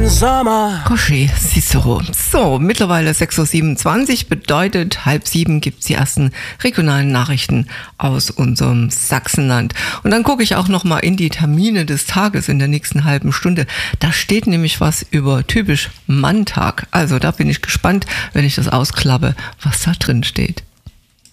Sommer. Roger Cicero. So, mittlerweile 6.27 Uhr bedeutet, 6:30 gibt es die ersten regionalen Nachrichten aus unserem Sachsenland. Und dann gucke ich auch nochmal in die Termine des Tages in der nächsten halben Stunde. Da steht nämlich was über typisch Manntag. Also da bin ich gespannt, wenn ich das ausklappe, was da drin steht.